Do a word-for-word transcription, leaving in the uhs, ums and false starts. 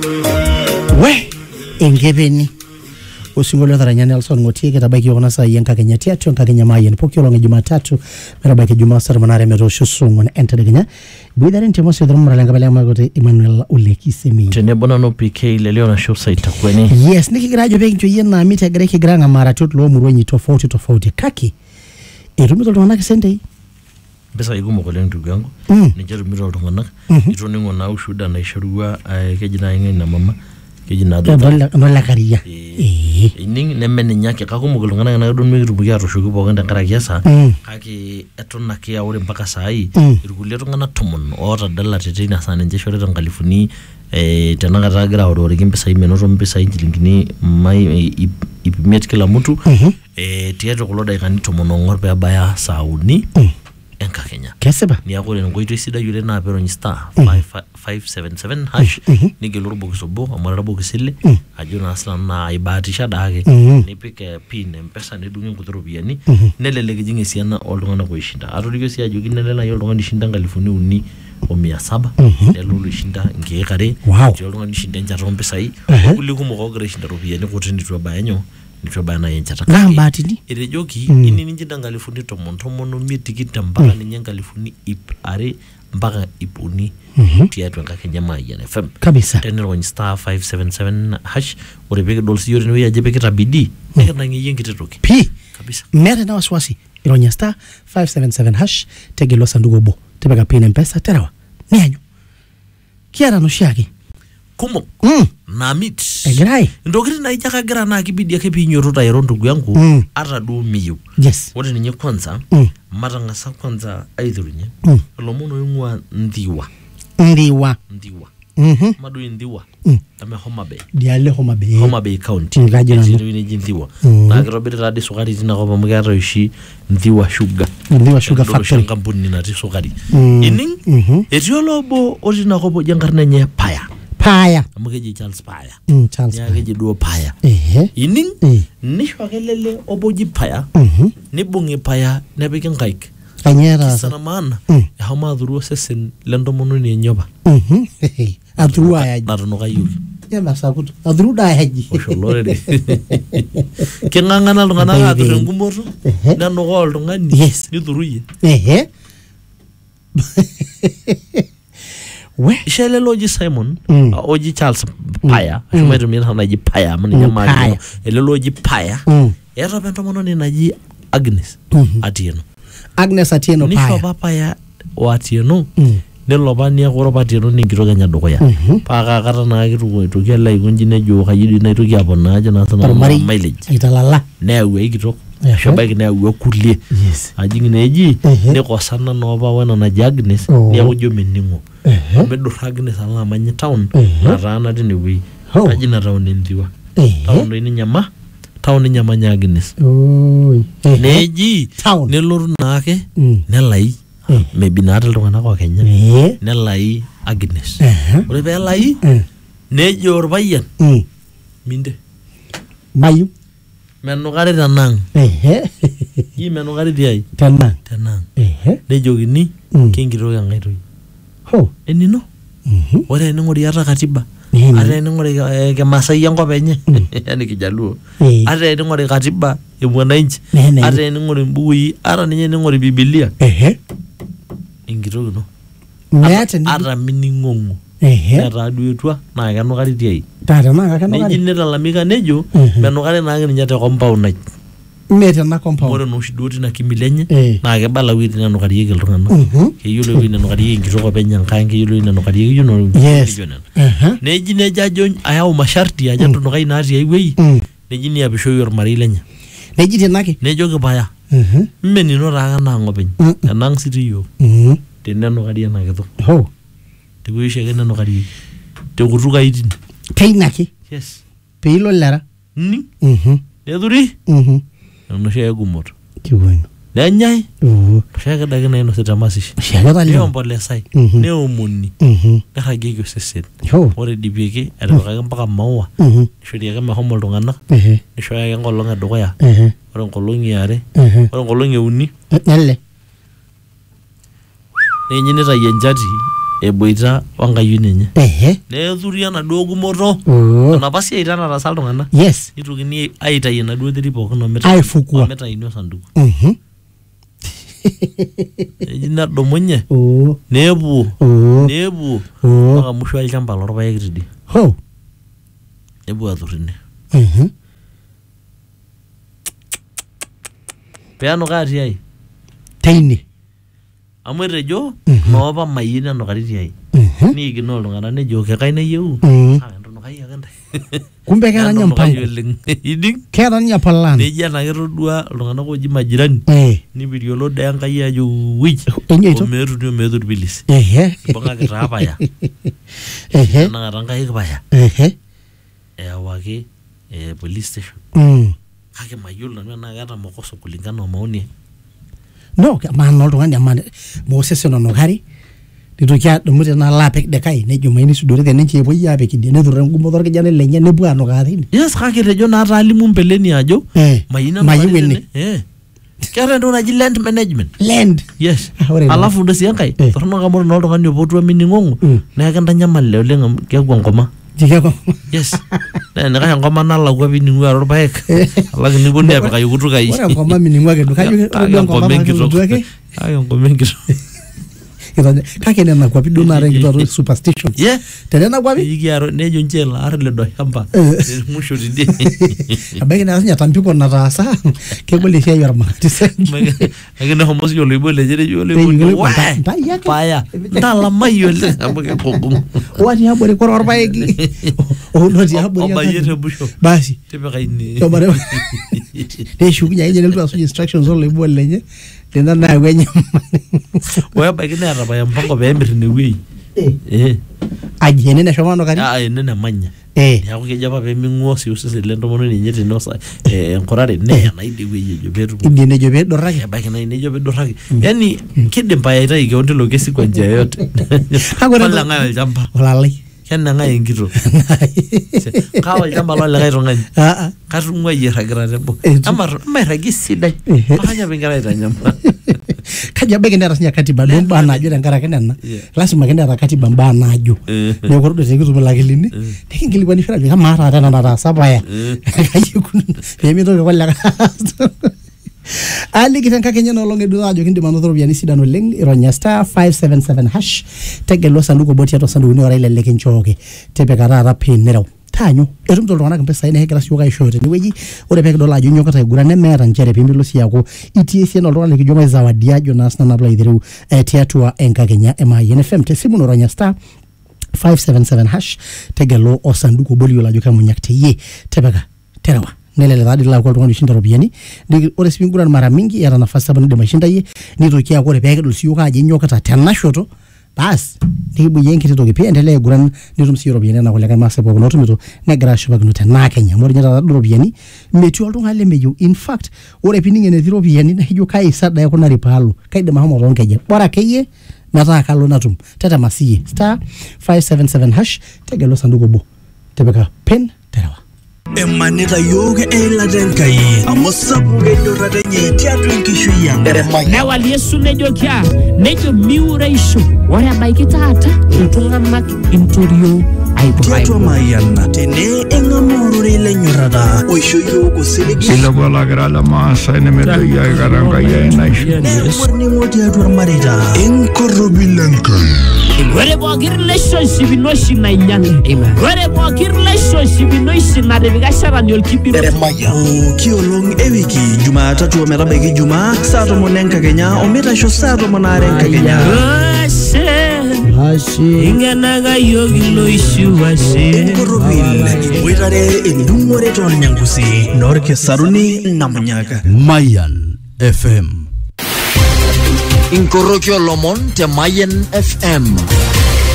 We engeveni usingolo dharanya Nelson Ngotie kitabaki yona saa yenka Kenya tiatu nka Kenya mayen pokyo longa Jumatatu merabaki Jumatatu manare merosho sungu na enter Kenya bidare ntemo se drum ralanga bale magote Emmanuel Uleki semi tene bona no P K leo na show site takweni yes nikigirajo benjo yena mita greki granga mara tutlo murwenyi tofauti tofauti kaki erumito tona kisende besa igumo ko lendu gango ni jeru miro tongana itoni ngona ushuda na isharua kejina yenye na mama kejina do nola kariya eh ining nemene nyake kakumo kulungana na don miru buya roshuki boganda karakiasa kaki etona ke awore mpaka sai irugule tongana tomon ora dala tetina sana nje shore tangalifuni eh tanakata gira ore kimpesa imenoto mpesa injilingini mai ipimet kila mtu eh tiato kuloda ikani tomon ngorpe abaya sauni enka Kenya keseba ni akole ngoito isida yule na pero ni star five seven seven hash ni geloro bokisobo amara bokisile ajuna asla na ibatisha dage ni pike pin mpesa ne dungi kutrobiani nelele kijinge siana oldongana ko ishinda atoriko si ajogi nelela yoldongana ishinda ngalifuni uni o mia saba nelolo ishinda ngekare yoldongana ishinda njato mpesa yi kuli kumo ogre ishinda robiani kutindi twabayenyo nitwa bana yenchata ngambati ni erejoki mm. ini ninjinda ngalifuni tomon tomon mi tikita mpaka mm. ngalifuni ip are mpaka ipuni mm -hmm. tiatu nka Kenya mayen F M kabisa tenero on star five seven seven hash oribeke dolsi yori no yaje kita bidi mm. eka nangi yengite toki pi kabisa mere na waswasi ironya star five seven seven hash tegelo sandugo bo tebeka pin mpesa terawa nenyo kiara no shaki kumo mm. na mit egrai ndogiri na ijaka gira na kibidi yake pinyo ta yero ndugu yangu mm. ata do miyo yes wote ninye kwanza mm. maranga sa kwanza aidhurinye mm. lomono yungwa ndiwa ndiwa ndiwa mhm madu ndiwa mm. ame Homa Bay diale Homa Bay Homa Bay County ngajina ni jindiwa mm. na grobere radi sukari zina kwa mugara ishi ndiwa sugar ndiwa sugar factory kampuni na sukari mm. ining mhm etiolobo orina ko jangarna nye paya paya amukeje Charles Paya mm Charles ya keje do paya ehe ining mm. nishwakelele oboji paya mhm nibungi paya nebeke ngaik kanyera sana maana mm. ya hama dhuru sesen lendo mono ni nyoba mhm adru aya naruno kayuki ya masakutu adru da haji osholore kengangana lungana adru ngumoto nano ko oltungani yes nidhuruye ehe we ishele loji Simon mm. uh, oji Charles Paya mm. shumaitu mina naji Paya mani mm. nyama ele loji Paya mm. era bento mono ni naji Agnes mm -hmm. Atieno Agnes Atieno Paya nisho papa ya Atieno mm. nelo bani ya koro Atieno ni ngiro Kenya dokoya mm -hmm. paka kata na kitu to kela ikunji nejo kayidi na itoki apona aja na sana mileage italala newe kitok shabaki newe kulie yes ajingi neji neko sana no ba wana na Agnes ni akujo meningo medo Agnes ala manyi town na rana tini wi ajina town ndiwa town ni nyama town ni nyama nya Agnes oi neji neloru nake nelai maybe na atal tungana ko Kenya nelai Agnes ore be lai neji orbayan minde mayu menugari tanang ehe yi menugari diai tanang tanang ehe nejogini kingiro yang ngaitoi ho enino mhm ore ningori ata katiba are ningori ke Masai yango penye yani kijaluo are ningori katiba e mwananchi are ningori mbui ara ninye ningori Biblia ehe ingiro no meate ara miningongo ehe era duetwa na kanukari diai tata na kanukari neji netalamika nejo menukari na ngini nyate compound na mete na compound ore no shidoti na kimilenye na kebala witi na nukari yeke ltungana keyolo witi na nukari yeke ngitoko penya nkange yolo witi na nukari yeke yuno ehe neji neja jon ayau masharti aja tunukai naati aiwei neji ni abisho yor marilenya neji tenake nejo kibaya mhm mmeni no ranga na ngopeny enang sitiyo mhm teneno kadi na keto ho teguishe kene no kadi te kutuka itin kainaki yes peilo lara ni mhm neduri mhm no shaya gumoto kiweno lenyai oh shaya daga na ino setamasish shaya dali yombo lesai ne omoni mhm nakagege seset ho ore dibeke ataka mpaka maua mhm shodi yake mahomo ltungana ehe nishoya yake ngolonga dukuya ehe ore ngolongi yare ehe ore ngolongi uni nelle nenyine ta yenjati eboita wankayioni enye ehe neeturi enaduo gumoto oh enapa siai naataasa iltung'anak yes nitokini aitayu enaduo terit pookin ometa Aifukua. ometayuni osanduku mhm eji nedumunye oh nepuo oh nepuo oh mpaka musho olchamba lorpaek tidie ho nepuo aturr ine mhm peanukaa tiai teine amu etejo Mhm. noopa mayieni enukari tiai mhm niikinoo iltung'anak nejo kekai nayieu mhm Ah, entunukai ake ntae kumbe keeta ninye Entunukai mpango oleng iding keeta ninye plan neji ena ketodua iltung'anak oji majirani eh nipiriolo dee enkai ajo wij enyeito omeetuni omeetu irpilis ehe ibung'aki taa paya ehe enakata nkaik paya ehe eyawaki eh, police station mm kake mayiolo nanu enaa keeta mokoso kulingana o maoni ai. no maana oltung'ani amane moosesen onokari nitoki adumu tenalo apik dekai nejo maini sudore teninche epuoi apik idie neturr engumoto orkijanai lenye nepuo anukaa tine yes kake etejo naa taalimu mbeleni ajo eh mayieni mayieu enukari ene tene. Eh. keeta entoki naji land management land yes Ah, ore ina- alafu ndo sii enkae Eh. torrono amu ore naa oltung'ani opotua mining'ong'o Mm. naa kintanyamal oleng amu keeku enkoma jikeko yes naa enikash enkoma nalakua piining'u aro irpaek alaki niponu apikaki kutukai ore enkoma mining'u ake duo kajo ore duo enkoma enkoma enkitok nakelotu ake kake enkoma enkitok Itaja- kake nena kwapi duo naata enkituato superstition ye tenena kwapi ikiaro nejo nche laar ledo shamba Eh. musho tidie abaiki naa sinye tambiko nataasa kegol esiai ormakati ake nehomo sinye oloibo lenye nejo Nejo oloibo oloibo, "Wee, nta- ntai ake." paya ntalamai oleng amu kekogong watii abori kora orpaeki otii abori obayie tebusho basi tipika ine Tobare- neshukunye ake ninye nelotu asuj instructions oloibo lenye tena nayau enyamali webaiki neeta paya mpango peemirr inewueji eh aji ene neshomo anukari ah ene nemanya eh neeku kejo apa peeming'uaa sii osesen lentomononi enye tenosa eh, enkurare neya naa idie wueji ejo peetum idie nejo peedorraki ebaiki nai nejo peidurraki yaani kidim paya aitai keon tilo kesi kwa njia yoyote Kake ore- oleng'ae olchamba olalai keneng'ae enkitok kaa olchamba lolikae tung'ani Ah, ah. katung'uayie irragita tebo Etu. ama mairragi sidai Ehe. makanya pinkira aitanyamal kaji abaiki neeta sinye katiba duo mbaa naajo tenkaraki nena Yeah. lasima ake neeta katiba mbaa naajo Eh. neeku ore tekitum ilakilini nikinkilikuanishore ajo kamaa taata ena nataasa paya kaji ikununo peemitoki kulikae aas aliki tenkakenya enoolong edu ajo kindim anoto ropiyiani sidan oleng ironya star five seven seven hash tegelu osanduku obo tiatua osandukuni ora ile likinchooki tipika taata pin nireu taanyu etumito iltung'anak impisai nekigira siyiok aishooyo tenewueji ore peekidol ajo inyokita aiguran nemeeta nchere piimilo sii aaku itii esiana oltung'ani likijo maizawadi ajo naa sinanu nalo aitereu eh, tiatua enkakenya e Mayian F M tesimu noronya star five seven seven hash tegelu osanduku obo liyiolo ajo kemunyak teyie tipika terewa nelele taadi laaku oltung'ani oishinda ropiyiani Niki- ore sii inguran mara mingi eeta nafasi sapuk nidim aishindayie nitoki aaku ore peekidol siyiok ajo inyokita tenashoto baas nikibuie enkiti toki pee endelea aiguran nitum sii ropiyiani enaa kulikae maasai pookin otumito negira ashipakino tenaa Kenya amu ore ninye taata duo ropiyiani metii oltung'ani lemeyieu in fact ore pining enetii ropiyiani naa ijo kaisada aikunari paalo kaidim ahomo toonkejek bora akeyie metaa kalo natum tetema siyie star five seven seven hash tegelu osanduku obo tipika pin terewa emanita yiok eilata Enkai amu sapuk enyorrata enye tiatua enkishui ang. newal Yesu nejoki aa nejo miureisho ore ebaiki taata iltung'anak intorio tiatua aibu Mayian tene eng'amu ororei lenyorrata oisho yiok osiligi Silapa lagira lemaasai nemedoyio aikata Enkai ai naisho. neyau orning'o tiatua irmareita enkorrobi lenkai ore pooki relationship ino oshi nainyale ore pooki relationship ino oshi natipika shetani olkibiro pooki olong ewiki jumatatu ometabaiki jumaa saa tomon enkakenya omeitasho saa tomon aare enkakenya ashe ingenaka yiok iloishu ashe enkorropil iboitare endung'ore toolnyangusi noorkisaruni namunyak Mayan F M. Inkorokio lomon te Mayan F M.